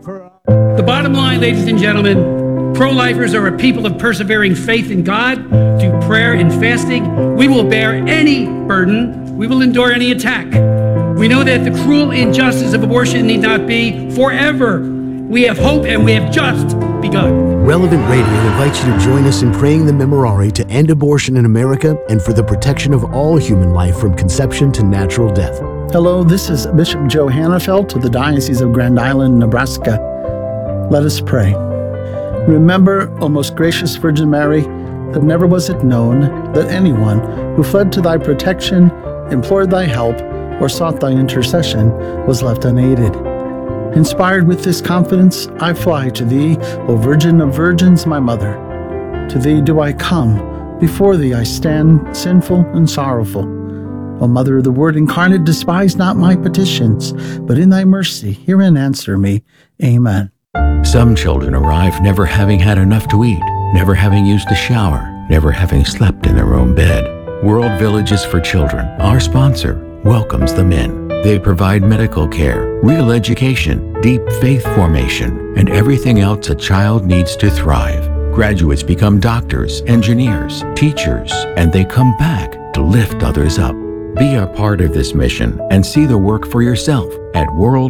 The bottom line, ladies and gentlemen, pro-lifers are a people of persevering faith in God, through prayer and fasting. We will bear any burden. We will endure any attack. We know that the cruel injustice of abortion need not be forever. We have hope, and we have just begun. Relevant Radio invites you to join us in praying the Memorare to end abortion in America and for the protection of all human life from conception to natural death. Hello, this is Bishop Joe Hannafelt of the Diocese of Grand Island, Nebraska. Let us pray. Remember, O most gracious Virgin Mary, that never was it known that anyone who fled to thy protection, implored thy help, or sought thy intercession was left unaided. Inspired with this confidence, I fly to thee, O Virgin of Virgins, my Mother. To thee do I come, before thee I stand, sinful and sorrowful. O Mother of the Word incarnate, despise not my petitions, but in thy mercy hear and answer me. Amen. Some children arrive never having had enough to eat, never having used a shower, never having slept in their own bed. World Villages for Children, our sponsor, welcomes them in. They provide medical care, real education, deep faith formation, and everything else a child needs to thrive. Graduates become doctors, engineers, teachers, and they come back to lift others up. Be a part of this mission and see the work for yourself at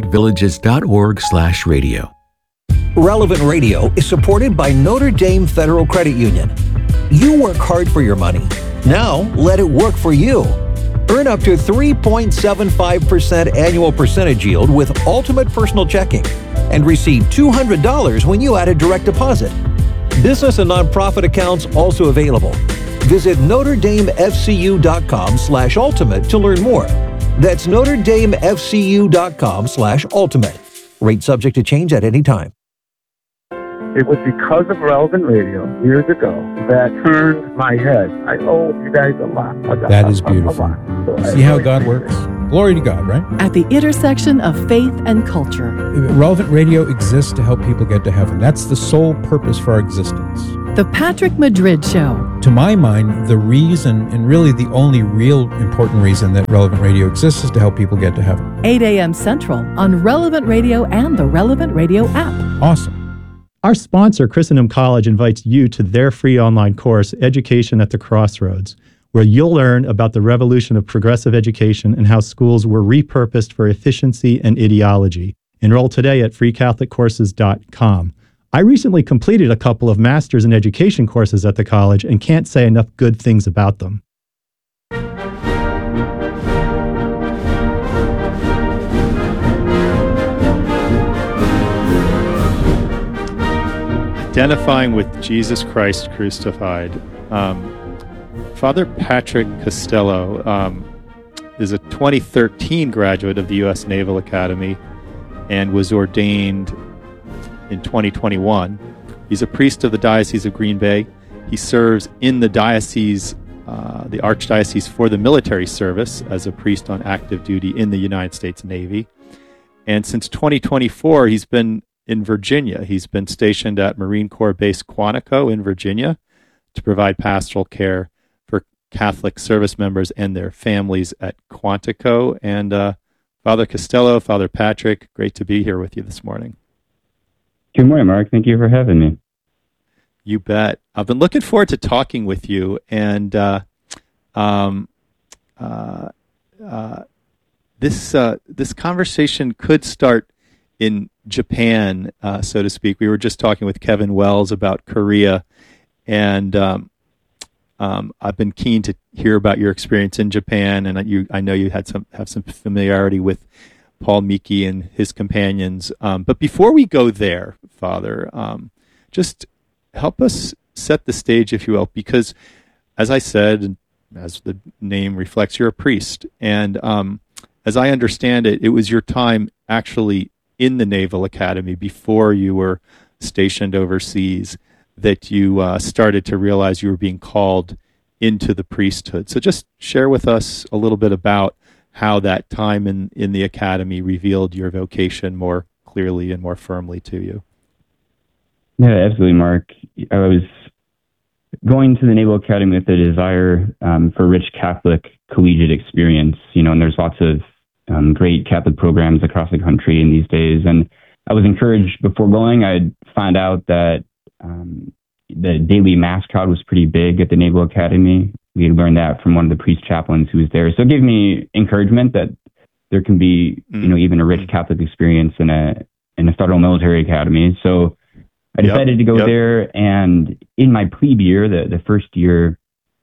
worldvillages.org/radio. Relevant Radio is supported by Notre Dame Federal Credit Union. You work hard for your money. Now let it work for you. Earn up to 3.75% annual percentage yield with Ultimate Personal Checking and receive $200 when you add a direct deposit. Business and nonprofit accounts also available. Visit NotreDameFCU.com/ultimate to learn more. That's NotreDameFCU.com/ultimate. Rate subject to change at any time. It was because of Relevant Radio years ago that turned my head. I owe you guys a lot. That is beautiful. See how God works? Glory to God, right? At the intersection of faith and culture. Relevant Radio exists to help people get to heaven. That's the sole purpose for our existence. The Patrick Madrid Show. To my mind, the reason, and really the only real important reason that Relevant Radio exists is to help people get to heaven. 8 a.m. Central on Relevant Radio and the Relevant Radio app. Awesome. Our sponsor, Christendom College, invites you to their free online course, Education at the Crossroads, where you'll learn about the revolution of progressive education and how schools were repurposed for efficiency and ideology. Enroll today at freecatholiccourses.com. I recently completed a couple of Masters in Education courses at the college and can't say enough good things about them. Identifying with Jesus Christ crucified. Father Patrick Costello is a 2013 graduate of the U.S. Naval Academy and was ordained in 2021. He's a priest of the Diocese of Green Bay. He serves in the diocese, the Archdiocese for the military service as a priest on active duty in the United States Navy. And since 2024, he's been in Virginia. He's been stationed at Marine Corps Base Quantico in Virginia to provide pastoral care for Catholic service members and their families at Quantico. And Father Costello, Father Patrick, great to be here with you this morning. Good morning, Mark. Thank you for having me. You bet. I've been looking forward to talking with you, and this conversation could start in Japan, so to speak. We were just talking with Kevin Wells about Korea, and I've been keen to hear about your experience in Japan, and I know you have some familiarity with Paul Miki and his companions. But before we go there, Father, just help us set the stage, if you will, because as I said, and as the name reflects, you're a priest, and as I understand it, it was your time actually in the Naval Academy before you were stationed overseas that you started to realize you were being called into the priesthood. So just share with us a little bit about how that time in the academy revealed your vocation more clearly and more firmly to you. Yeah, absolutely, Mark. I was going to the Naval Academy with a desire for a rich Catholic collegiate experience, and there's lots of great Catholic programs across the country in these days. And I was encouraged before going. I'd found out that the daily mass crowd was pretty big at the Naval Academy. We had learned that from one of the priest chaplains who was there. So it gave me encouragement that there can be, even a rich Catholic experience in a federal military academy. So I decided to go there. And in my plebe year, the first year,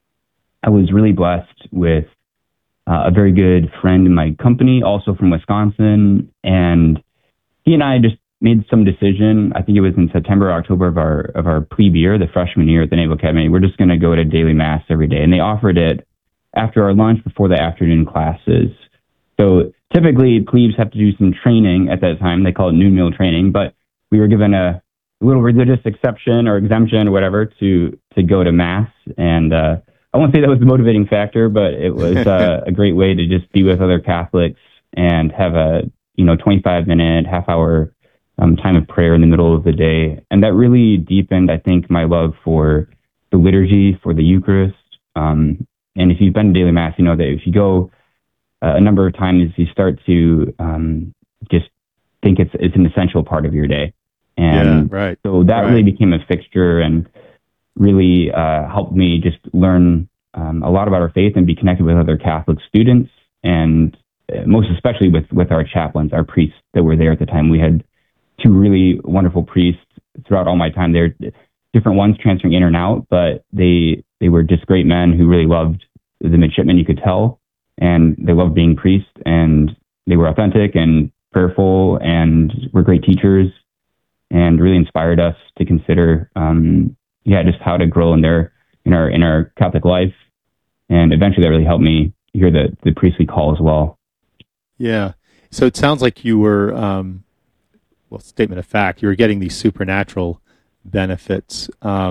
I was really blessed with a very good friend in my company, also from Wisconsin. And he and I just made some decision. I think it was in September, October of our plebe year, the freshman year at the Naval Academy. We're just going to go to daily mass every day. And they offered it after our lunch, before the afternoon classes. So typically plebes have to do some training at that time. They call it noon meal training, but we were given a little religious exception or exemption or whatever to go to mass. And I won't say that was the motivating factor, but it was a great way to just be with other Catholics and have a 25-minute, half-hour time of prayer in the middle of the day. And that really deepened, I think, my love for the liturgy, for the Eucharist. And if you've been to daily mass, you know that if you go a number of times, you start to just think it's an essential part of your day. And so that really became a fixture and really helped me just learn a lot about our faith and be connected with other Catholic students, and most especially with our chaplains, our priests that were there at the time. We had two really wonderful priests throughout all my time there, different ones transferring in and out, but they were just great men who really loved the midshipmen, you could tell, and they loved being priests, and they were authentic and prayerful and were great teachers, and really inspired us to consider, just how to grow in our Catholic life. And eventually that really helped me hear the priestly call as well. Yeah. So it sounds like you were, statement of fact, you were getting these supernatural benefits.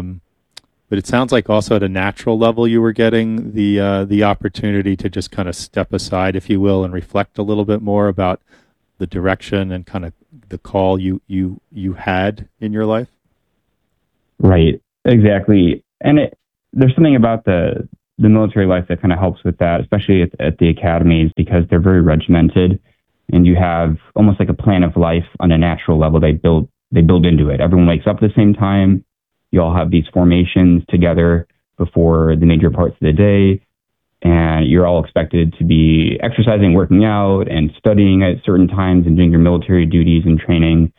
But it sounds like also at a natural level, you were getting the opportunity to just kind of step aside, if you will, and reflect a little bit more about the direction and kind of the call you had in your life. Right. Exactly. And there's something about the military life that kind of helps with that, especially at the academies, because they're very regimented, and you have almost like a plan of life on a natural level. They build into it. Everyone wakes up at the same time. You all have these formations together before the major parts of the day, and you're all expected to be exercising, working out, and studying at certain times and doing your military duties and training.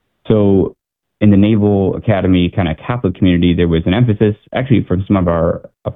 So in the Naval Academy kind of Catholic community, there was an emphasis, actually from some of our